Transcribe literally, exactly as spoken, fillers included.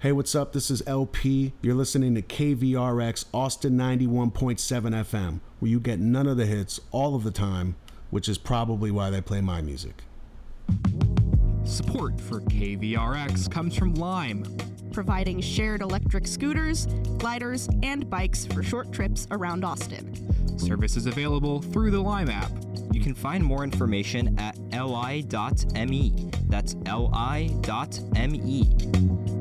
Hey, what's up? This is L P. You're listening to K V R X Austin ninety-one point seven F M, where you get none of the hits all of the time, which is probably why they play my music. Support for K V R X comes from Lime, providing shared electric scooters, gliders, and bikes for short trips around Austin. Service is available through the Lime app. You can find more information at li dot me. That's li dot me.